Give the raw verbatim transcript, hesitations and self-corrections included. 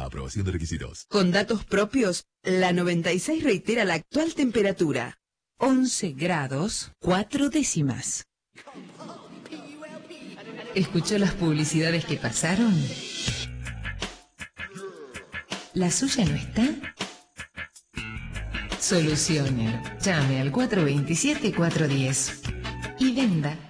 Aprobación de requisitos. Con datos propios, la noventa y seis reitera la actual temperatura. once grados, cuatro décimas. ¿Escuchó las publicidades que pasaron? ¿La suya no está? Solucione. Llame al cuatro dos siete, cuatro uno cero y venda.